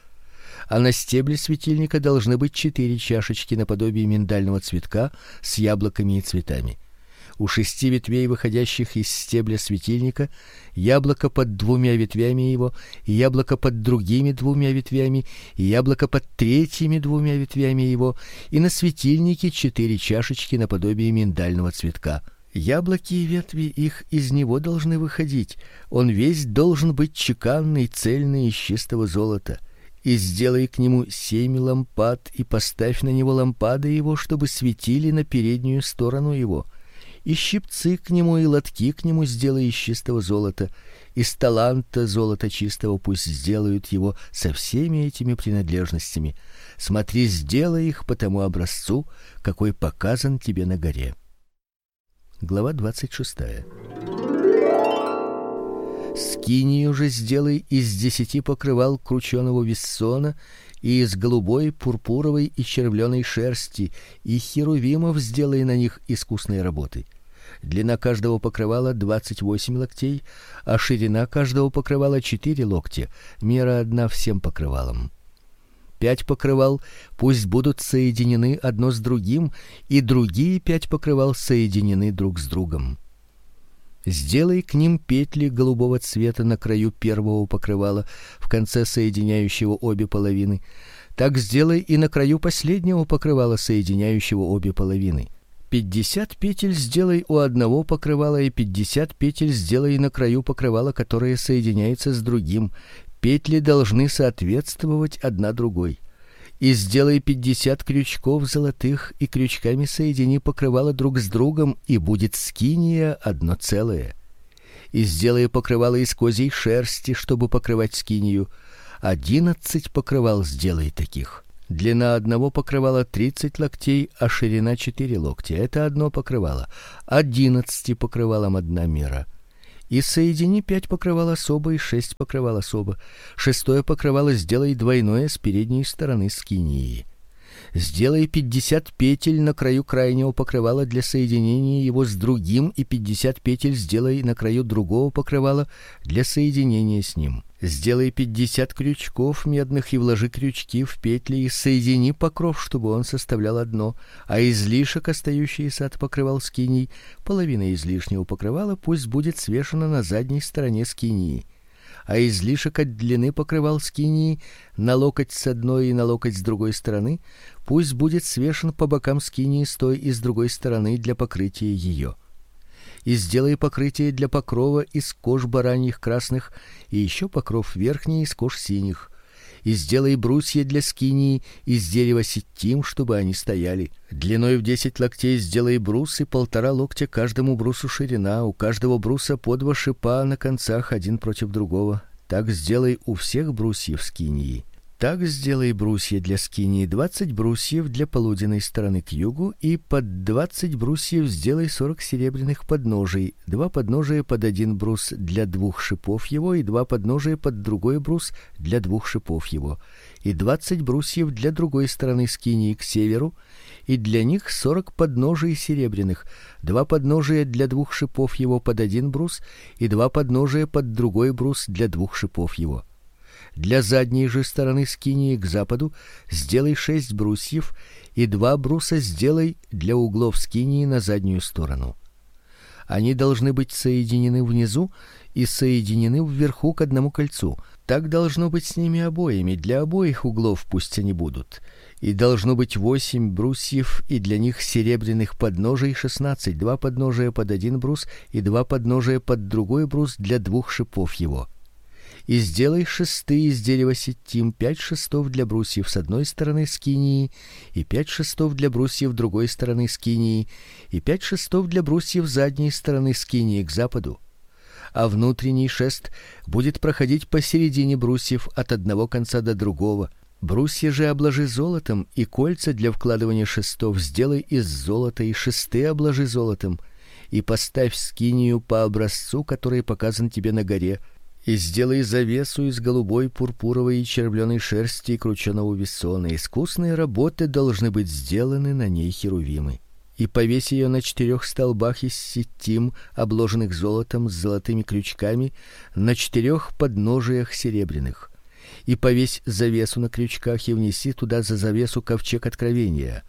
А на стебле светильника должны быть 4 чашечки наподобие миндального цветка с яблоками и цветами. У 6 ветвей, выходящих из стебля светильника, яблоко под 2 ветвями его, и яблоко под другими 2 ветвями, и яблоко под третьими 2 ветвями его, и на светильнике 4 чашечки наподобие миндального цветка. Яблоки и ветви их из него должны выходить. Он весь должен быть чеканный, цельный, из чистого золота. И сделай к нему 7 лампад, и поставь на него лампады его, чтобы светили на переднюю сторону его. И щипцы к нему, и лотки к нему сделай из чистого золота, из таланта золота чистого пусть сделают его со всеми этими принадлежностями. Смотри, сделай их по тому образцу, какой показан тебе на горе. Глава 26. Скинию же сделай из 10 покрывал крученого виссона и из голубой, пурпуровой и червленой шерсти, и херувимов сделай на них искусной работы. Длина каждого покрывала 28 локтей, а ширина каждого покрывала 4 локтя, мера одна всем покрывалам. 5 покрывал пусть будут соединены одно с другим, и другие 5 покрывал соединены друг с другом. Сделай к ним петли голубого цвета на краю первого покрывала, в конце соединяющего обе половины. Так сделай и на краю последнего покрывала, соединяющего обе половины. 50 петель сделай у одного покрывала, и 50 петель сделай на краю покрывала, которое соединяется с другим. Петли должны соответствовать одна другой. И сделай 50 крючков золотых, и крючками соедини покрывало друг с другом, и будет скиния одно целое. И сделай покрывало из козьей шерсти, чтобы покрывать скинию. 11 покрывал сделай таких. Длина одного покрывала 30 локтей, а ширина 4 локтя. Это одно покрывало. 11 покрывалам одна мера. И соедини 5 покрывал особо и 6 покрывал особо. 6 покрывало сделай двойное с передней стороны скинии. Сделай 50 петель на краю крайнего покрывала для соединения его с другим, и 50 петель сделай на краю другого покрывала для соединения с ним. Сделай 50 крючков медных и вложи крючки в петли и соедини покров, чтобы он составлял одно, а излишек, остающийся от покрывал скинии, половина излишнего покрывала пусть будет свешена на задней стороне скинии. А излишек от длины покрывал скинии на локоть с одной и на локоть с другой стороны пусть будет свешен по бокам скинии с той и с другой стороны для покрытия ее. И сделай покрытие для покрова из кож бараньих красных, и еще покров верхний из кож синих. И сделай брусья для скинии из дерева ситим, чтобы они стояли. Длиной в 10 локтей сделай брус, и 1,5 локтя каждому брусу ширина, у каждого бруса по 2 шипа на концах один против другого. Так сделай у всех брусьев скинии. Так сделай брусья для скинии 20 брусьев для полуденной стороны к югу, и под 20 брусьев сделай 40 серебряных подножий, 2 подножия под один брус для 2 шипов его, и 2 подножия под другой брус для 2 шипов его, и 20 брусьев для другой стороны скинии к северу, и для них 40 подножий серебряных, 2 подножия для 2 шипов его под один брус, и 2 подножия под другой брус для 2 шипов его. Для задней же стороны скинии к западу сделай 6 брусьев, и 2 бруса сделай для углов скинии на заднюю сторону. Они должны быть соединены внизу и соединены вверху к одному кольцу. Так должно быть с ними обоими, для обоих углов пусть они будут. И должно быть 8 брусьев, и для них серебряных подножий 16, 2 подножия под один брус и 2 подножия под другой брус для 2 шипов его. И сделай шесты из дерева ситим, 5 шестов для брусьев с одной стороны скинии, и 5 шестов для брусьев другой стороны скинии, и 5 шестов для брусьев задней стороны скинии к западу. А внутренний шест будет проходить посередине брусьев от одного конца до другого. Брусья же обложи золотом, и кольца для вкладывания шестов сделай из золота, и шесты обложи золотом, и поставь скинию по образцу, который показан тебе на горе. И сделай завесу из голубой, пурпуровой и червленой шерсти и крученого весона. Искусные работы должны быть сделаны на ней херувимы. И повесь ее на 4 столбах из ситим, обложенных золотом с золотыми крючками, на 4 подножиях серебряных. И повесь завесу на крючках и внеси туда за завесу ковчег откровения.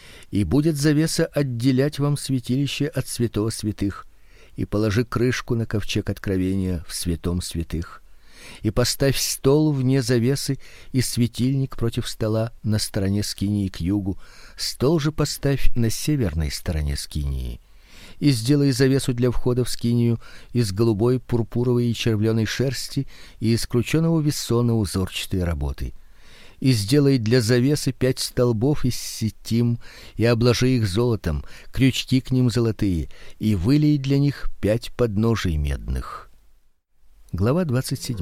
И будет завеса отделять вам святилище от святого святых. И положи крышку на ковчег откровения в святом святых. И поставь стол вне завесы и светильник против стола на стороне скинии к югу. Стол же поставь на северной стороне скинии. И сделай завесу для входа в скинию из голубой, пурпуровой и червленой шерсти и из крученого весона узорчатой работы. И сделай для завесы 5 столбов из ситим, и обложи их золотом, крючки к ним золотые, и вылей для них 5 подножий медных. Глава 27.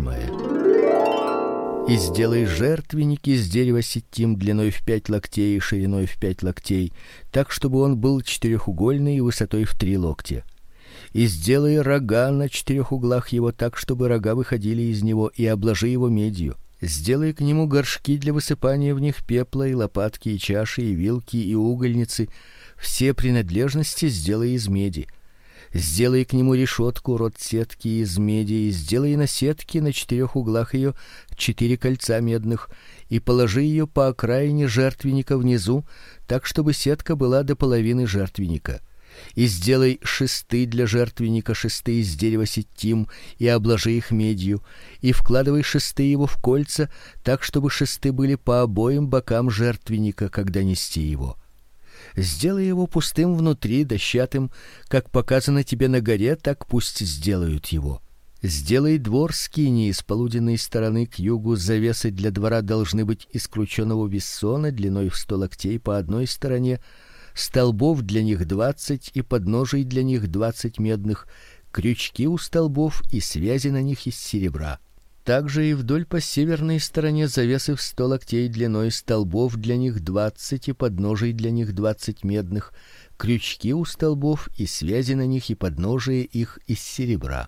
И сделай жертвенник из дерева ситим длиной в 5 локтей и шириной в 5 локтей, так чтобы он был четырехугольный и высотой в 3 локтя. И сделай рога на 4 углах его так, чтобы рога выходили из него, и обложи его медью. Сделай к нему горшки для высыпания в них пепла, и лопатки, и чаши, и вилки, и угольницы. Все принадлежности сделай из меди. Сделай к нему решетку, рот сетки из меди, и сделай на сетке на 4 углах ее 4 кольца медных, и положи ее по окраине жертвенника внизу, так чтобы сетка была до половины жертвенника. И сделай шесты для жертвенника, шесты из дерева ситим, и обложи их медью, и вкладывай шесты его в кольца, так чтобы шесты были по обоим бокам жертвенника, когда нести его. Сделай его пустым внутри, дощатым, как показано тебе на горе, так пусть сделают его. Сделай двор скинии с полуденной стороны к югу. Завесы для двора должны быть из крученого вессона длиной в 100 локтей по одной стороне, столбов для них 20 и подножий для них 20 медных, крючки у столбов и связи на них из серебра. Также и вдоль по северной стороне завесы в 100 локтей длиной, столбов для них 20 и подножий для них 20 медных, крючки у столбов и связи на них и подножие их из серебра.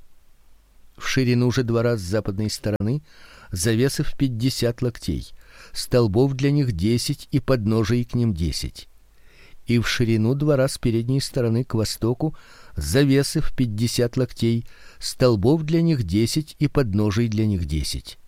В ширину же двора с западной стороны завесы в 50 локтей, столбов для них 10 и подножий к ним 10. И в ширину двора с передней стороны к востоку завесы в 50 локтей, столбов для них 10 и подножий для них 10.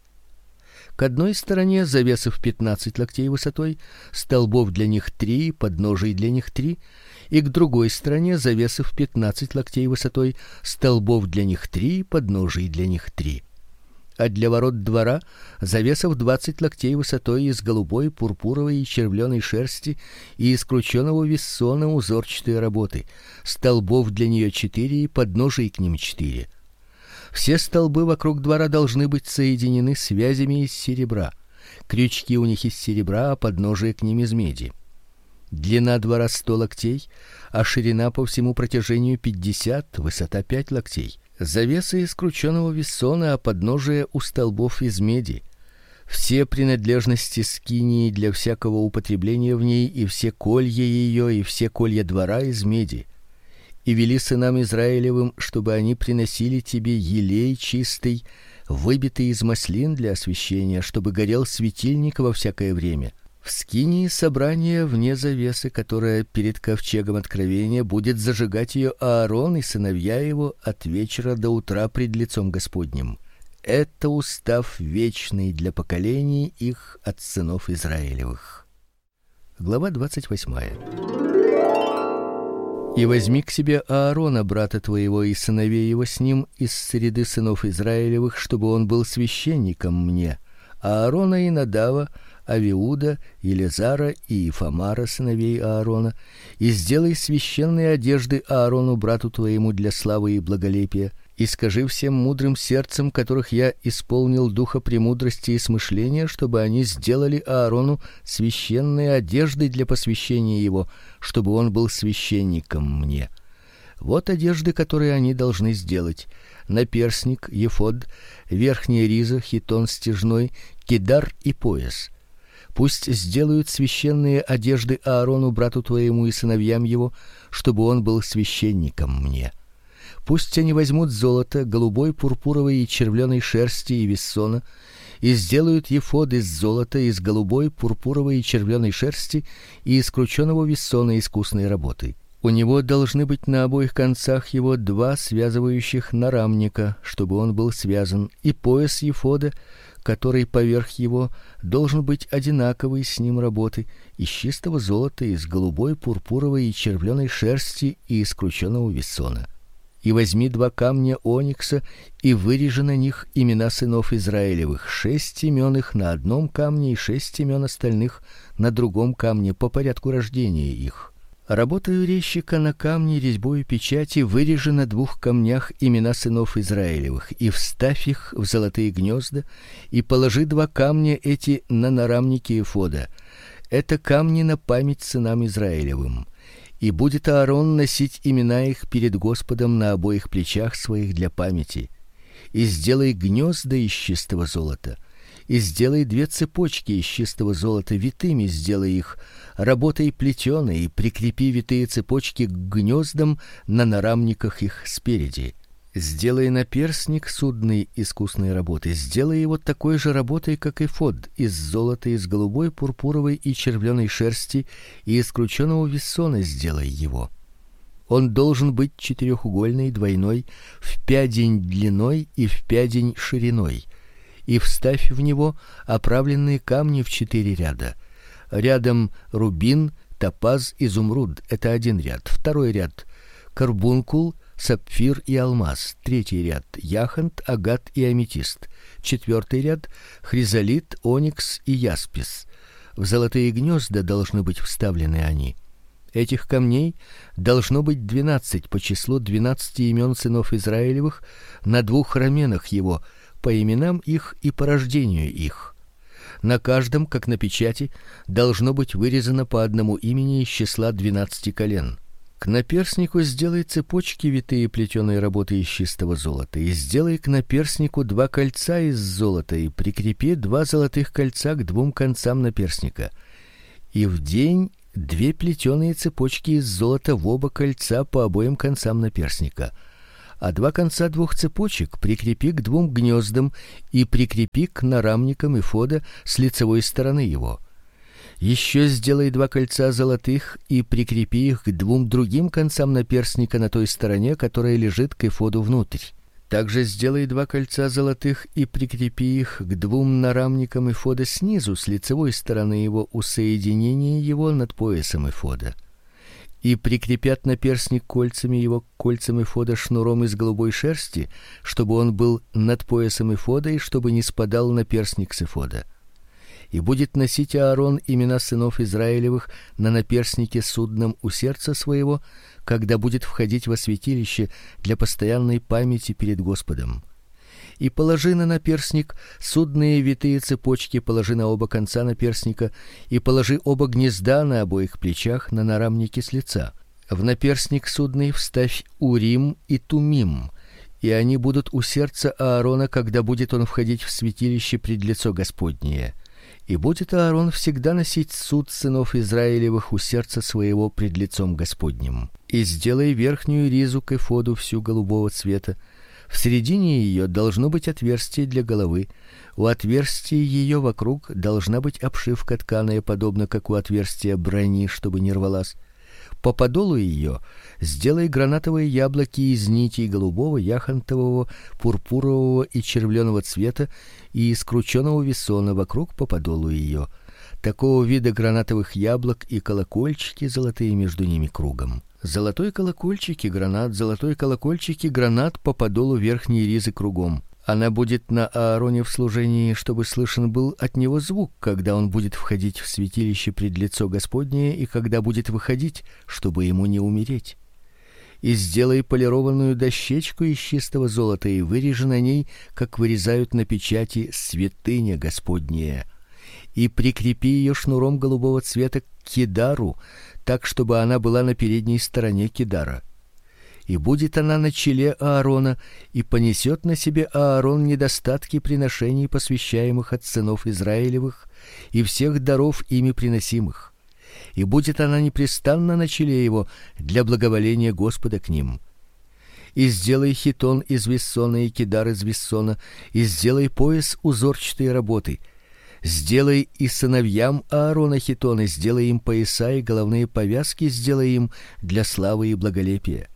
К одной стороне завесы в 15 локтей высотой, столбов для них 3, подножий для них 3, и к другой стороне завесы в 15 локтей высотой, столбов для них 3, подножий для них 3. А для ворот двора завеса в 20 локтей высотой из голубой, пурпуровой и червленой шерсти и из крученого вессона узорчатой работы, столбов для нее 4 и подножий к ним 4. Все столбы вокруг двора должны быть соединены связями из серебра. Крючки у них из серебра, а подножие к ним из меди. Длина двора 100 локтей, а ширина по всему протяжению 50, высота 5 локтей. Завесы из крученого вессона, а подножие у столбов из меди. Все принадлежности скинии для всякого употребления в ней и все колья ее и все колья двора из меди. И вели сынам Израилевым, чтобы они приносили тебе елей чистый, выбитый из маслин для освящения, чтобы горел светильник во всякое время. В скинии собрания вне завесы, которая перед ковчегом откровения, будет зажигать ее Аарон и сыновья его от вечера до утра пред лицом Господним. Это устав вечный для поколений их от сынов Израилевых. Глава 28. И возьми к себе Аарона, брата твоего, и сыновей его с ним из среды сынов Израилевых, чтобы он был священником мне. Аарона и Надава, Авиуда, Елизара и Ифамара, сыновей Аарона, и сделай священные одежды Аарону, брату твоему, для славы и благолепия. И скажи всем мудрым сердцем, которых я исполнил духа премудрости и смышления, чтобы они сделали Аарону священные одежды для посвящения его, чтобы он был священником мне. Вот одежды, которые они должны сделать: наперстник, ефод, верхняя риза, хитон стяжной, кидар и пояс. Пусть сделают священные одежды Аарону, брату твоему, и сыновьям его, чтобы он был священником мне. Пусть они возьмут золото, голубой, пурпуровой и червленой шерсти и вессона, и сделают ефод из золота, из голубой, пурпуровой и червленой шерсти и из крученого вессона искусной работы. У него должны быть на обоих концах его 2 связывающих нарамника, чтобы он был связан, и пояс ефода, который поверх его, должен быть одинаковый с ним работы, из чистого золота, из голубой, пурпуровой и червленой шерсти и из крученого вессона. И возьми 2 камня оникса и вырежи на них имена сынов Израилевых, 6 имен их на одном камне и 6 имен остальных на другом камне по порядку рождения их. Работою резчика на камне резьбою печати вырежи на 2 камнях имена сынов Израилевых и вставь их в золотые гнезда, и положи 2 камня эти на нарамники эфода. Это камни на память сынам Израилевым. И будет Аарон носить имена их перед Господом на обоих плечах своих для памяти. И сделай гнезда из чистого золота. И сделай 2 цепочки из чистого золота, витыми сделай их, работой плетеной, и прикрепи витые цепочки к гнездам на нарамниках их спереди. Сделай наперстник судный искусной работы, сделай его такой же работой, как эфод, из золота, из голубой, пурпуровой и червленой шерсти, и из крученого вессона сделай его. Он должен быть четырехугольный, двойной, в пядень длиной и в пядень шириной. И вставь в него оправленные камни в 4 ряда. Рядом рубин, топаз, изумруд это 1 ряд. 2 ряд карбункул, сапфир и алмаз. 3 ряд яхонт, агат и аметист. 4 ряд хризолит, оникс и яспис. В золотые гнезда должны быть вставлены они. Этих камней должно быть 12 по числу 12 имен сынов Израилевых на 2 раменах его, по именам их и по рождению их. На каждом, как на печати, должно быть вырезано по одному имени из числа 12 колен. К наперстнику сделай цепочки витые плетеной работы из чистого золота, и сделай к наперстнику 2 кольца из золота, и прикрепи 2 золотых кольца к 2 концам наперстника. И вдень 2 плетеные цепочки из золота в оба кольца по обоим концам наперстника, а 2 конца 2 цепочек прикрепи к 2 гнездам и прикрепи к нарамникам эфода с лицевой стороны его. Еще сделай 2 кольца золотых и прикрепи их к 2 другим концам наперстника на той стороне, которая лежит к эфоду внутрь. Также сделай 2 кольца золотых и прикрепи их к 2 нарамникам эфода снизу с лицевой стороны его у соединения его над поясом эфода. И прикрепят наперстник кольцами его к кольцам эфода шнуром из голубой шерсти, чтобы он был над поясом эфода и чтобы не спадал наперстник с эфода. И будет носить Аарон имена сынов Израилевых на наперстнике судном у сердца своего, когда будет входить во святилище для постоянной памяти перед Господом. И положи на наперстник судные витые цепочки, положи на оба конца наперстника, и положи оба гнезда на обоих плечах на нарамнике с лица. В наперстник судный вставь Урим и Тумим, и они будут у сердца Аарона, когда будет он входить в святилище пред лицо Господнее. И будет Аарон всегда носить суд сынов Израилевых у сердца своего пред лицом Господним. И сделай верхнюю ризу к эфоду всю голубого цвета. В середине ее должно быть отверстие для головы. У отверстия ее вокруг должна быть обшивка тканая, подобно как у отверстия брони, чтобы не рвалась. По подолу ее сделай гранатовые яблоки из нитей голубого, яхонтового, пурпурового и червленого цвета и из крученого весона вокруг по подолу ее. Такого вида гранатовых яблок и колокольчики золотые между ними кругом. Золотой колокольчик и гранат, золотой колокольчик и гранат по подолу верхней ризы кругом. Она будет на Аароне в служении, чтобы слышен был от него звук, когда он будет входить в святилище пред лицо Господнее и когда будет выходить, чтобы ему не умереть. И сделай полированную дощечку из чистого золота и вырежи на ней, как вырезают на печати, святыня Господняя. И прикрепи ее шнуром голубого цвета к кидару, так чтобы она была на передней стороне кидара. И будет она на челе Аарона, и понесет на себе Аарон недостатки приношений, посвящаемых от сынов Израилевых, и всех даров ими приносимых. И будет она непрестанно на челе его для благоволения Господа к ним. И сделай хитон из вессона и кидар из вессона, и сделай пояс узорчатой работы. Сделай и сыновьям Аарона хитоны, сделай им пояса и головные повязки, сделай им для славы и благолепия.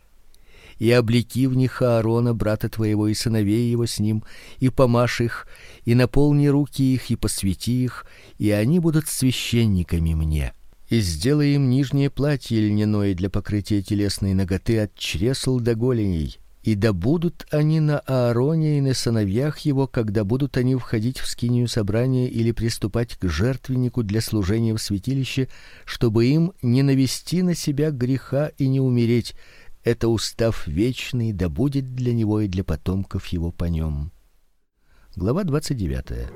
И облеки в них Аарона, брата твоего, и сыновей его с ним, и помажь их, и наполни руки их, и посвяти их, и они будут священниками мне. И сделай им нижнее платье льняное для покрытия телесной наготы от чресл до голеней, и да будут они на Аароне и на сыновьях его, когда будут они входить в скинию собрания или приступать к жертвеннику для служения в святилище, чтобы им не навести на себя греха и не умереть. Это устав вечный, да будет для него и для потомков его по нем. Глава 29.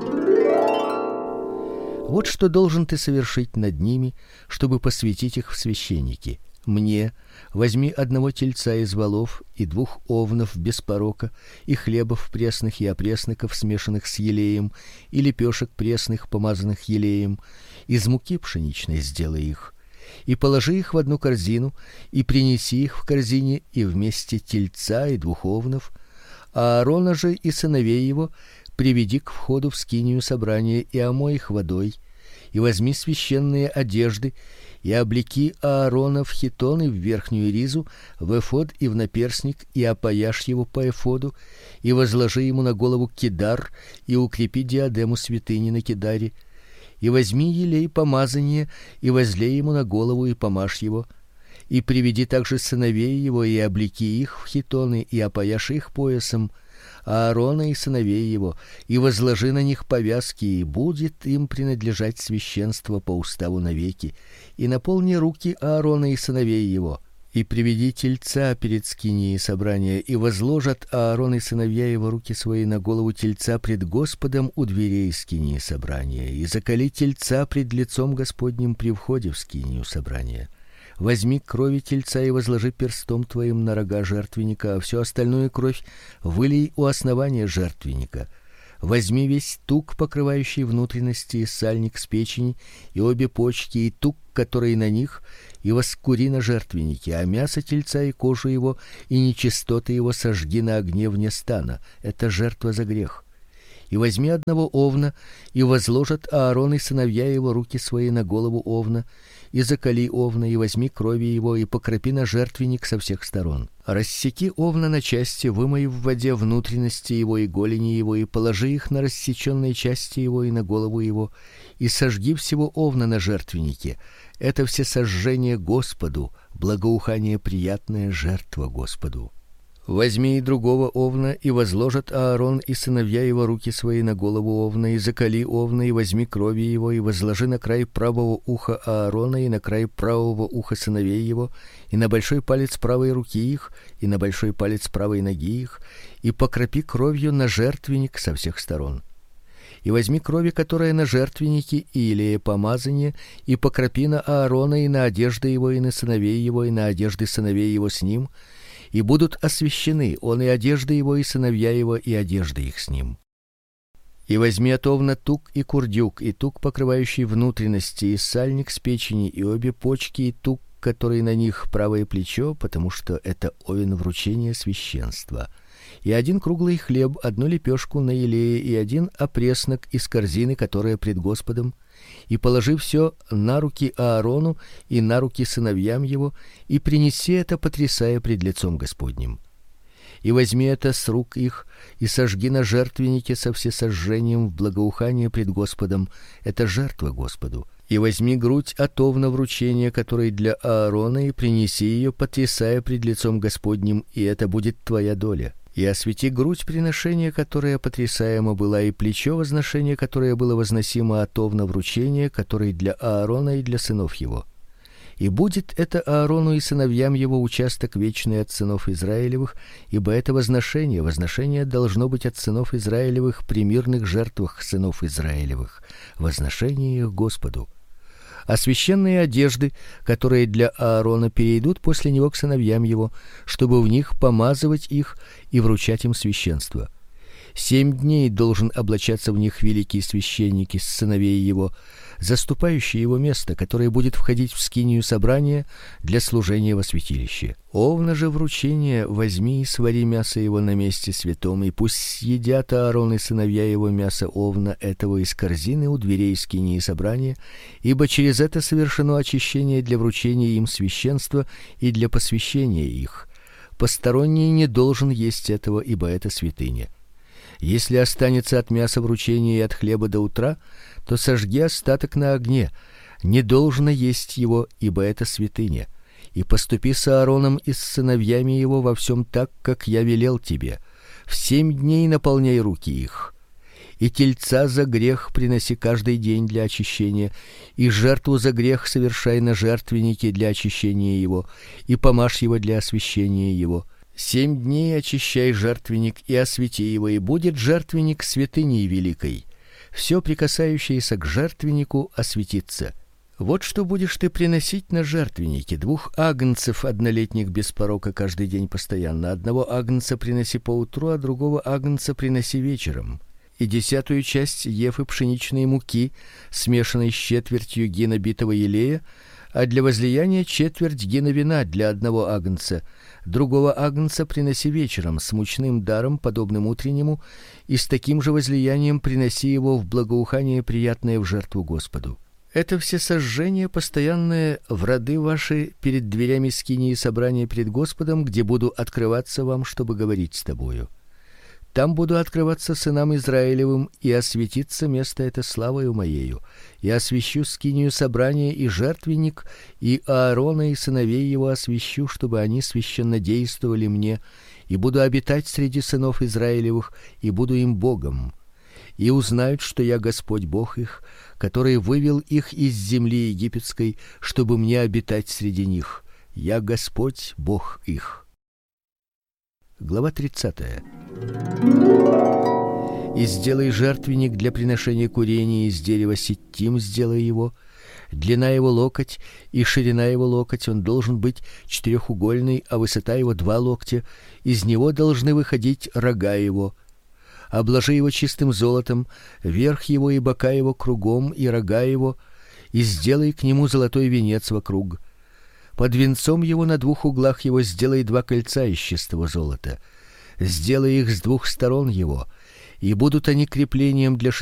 Вот что должен ты совершить над ними, чтобы посвятить их в священники. Мне возьми 1 тельца из волов и 2 овнов без порока, и хлебов пресных и опресноков, смешанных с елеем, и лепешек пресных, помазанных елеем, из муки пшеничной сделай их. И положи их в 1 корзину, и принеси их в корзине, и вместе тельца и 2 овнов. А Аарона же и сыновей его приведи к входу в скинию собрания и омой их водой, и возьми священные одежды, и облеки Аарона в хитон и в верхнюю ризу, в эфод и в наперстник, и опояшь его по эфоду, и возложи ему на голову кидар, и укрепи диадему святыни на кидаре. И возьми елей помазания, и возлей ему на голову, и помажь его. И приведи также сыновей его, и облеки их в хитоны, и опояшь их поясом. Аарона и сыновей его, и возложи на них повязки, и будет им принадлежать священство по уставу навеки, и наполни руки Аарона и сыновей его. И приведи тельца перед скинией собрания, и возложат Аарон и сыновья его руки свои на голову тельца пред Господом у дверей скинии собрания, и заколи тельца пред лицом Господним при входе в скинию собрания. Возьми крови тельца и возложи перстом твоим на рога жертвенника, а всю остальную кровь вылей у основания жертвенника. Возьми весь тук, покрывающий внутренности, и сальник с печени, и обе почки, и тук, который на них, и воскури на жертвеннике, а мясо тельца и кожу его, и нечистоты его сожги на огне вне стана. Это жертва за грех. И возьми одного овна, и возложат Аарон и сыновья его руки свои на голову овна, и заколи овна, и возьми крови его, и покропи на жертвенник со всех сторон. Рассеки овна на части, вымой в воде внутренности его и голени его, и положи их на рассечённые части его и на голову его, и сожги всего овна на жертвеннике. Это всесожжение Господу, благоухание приятная жертва Господу. Возьми и другого овна, и возложат Аарон и сыновья его руки свои на голову овна, и заколи овна, и возьми крови его, и возложи на край правого уха Аарона, и на край правого уха сыновей его, и на большой палец правой руки их, и на большой палец правой ноги их, и покропи кровью на жертвенник со всех сторон. И возьми крови, которая на жертвеннике, и елея помазания, и покропи на Аарона, и на одежды его, и на сыновей его, и на одежды сыновей его с ним, и будут освящены он и одежды его, и сыновья его, и одежды их с ним. И возьми от овна тук и курдюк, и тук, покрывающий внутренности, и сальник с печени, и обе почки, и тук, который на них правое плечо, потому что это овен вручения священства. И один круглый хлеб, одну лепешку на елее, и один опреснок из корзины, которая пред Господом, и положи все на руки Аарону и на руки сыновьям его, и принеси это, потрясая пред лицом Господним. И возьми это с рук их, и сожги на жертвеннике со всесожжением в благоухание пред Господом, это жертва Господу. И возьми грудь от овна вручения, которой для Аарона, и принеси ее, потрясая пред лицом Господним, и это будет твоя доля. И освети грудь приношения, которая потрясаема была, и плечо возношения, которое было возносимо от овна вручения, который для Аарона и для сынов его. И будет это Аарону и сыновьям его участок вечный от сынов Израилевых, ибо это возношение должно быть от сынов Израилевых при мирных жертвах сынов Израилевых, возношение их Господу. А священные одежды, которые для Аарона, перейдут после него к сыновьям его, чтобы в них помазывать их и вручать им священство. 7 дней должен облачаться в них великий священник из сыновей его, заступающий его место, которое будет входить в скинию собрания для служения во святилище. Овна же вручения возьми и свари мясо его на месте святом, и пусть съедят Аарон и сыновья его мясо овна этого из корзины у дверей скинии собрания, ибо через это совершено очищение для вручения им священства и для посвящения их. Посторонний не должен есть этого, ибо это святыня. Если останется от мяса вручения и от хлеба до утра, то сожги остаток на огне. Не должно есть его, ибо это святыня. И поступи с Аароном и с сыновьями его во всем так, как я велел тебе. В 7 дней наполняй руки их. И тельца за грех приноси каждый день для очищения, и жертву за грех совершай на жертвеннике для очищения его, и помажь его для освящения его. 7 дней очищай жертвенник и освети его, и будет жертвенник святыней великой. Все прикасающееся к жертвеннику осветится. Вот что будешь ты приносить на жертвеннике: 2 агнцев однолетних без порока каждый день постоянно. Одного агнца приноси поутру, а другого агнца приноси вечером. И 10-ую часть ефы пшеничной муки, смешанной с четвертью гина битого елея, а для возлияния четверть гина вина для одного агнца. Другого агнца приноси вечером с мучным даром, подобным утреннему, и с таким же возлиянием приноси его в благоухание приятное в жертву Господу. Это всесожжение постоянное в роды ваши перед дверями скинии собрания пред Господом, где буду открываться вам, чтобы говорить с тобою. Там буду открываться сынам Израилевым, и осветится место это славою моею. И освящу скинию собрания и жертвенник, и Аарона и сыновей его освящу, чтобы они священнодействовали мне, и буду обитать среди сынов Израилевых, и буду им Богом. И узнают, что я Господь Бог их, который вывел их из земли египетской, чтобы мне обитать среди них. Я Господь Бог их. Глава 30. И сделай жертвенник для приношения курения из дерева ситим, сделай его. Длина его локоть и ширина его локоть, он должен быть четырехугольный, а высота его 2 локтя. Из него должны выходить рога его. Обложи его чистым золотом, верх его и бока его кругом и рога его, и сделай к нему золотой венец вокруг. Под венцом его на 2 углах его сделай 2 кольца из чистого золота. Сделай их с 2 сторон его, и будут они креплением для